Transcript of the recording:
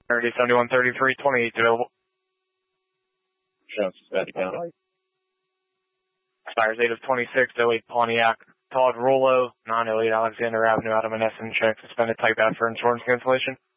Energy 7133, 28 available. Show Cincinnati County. Expires 8 of 26, 08 Pontiac. Todd Rollo, 908 Alexander Avenue, out of Menneson. Check suspended type out for insurance cancellation.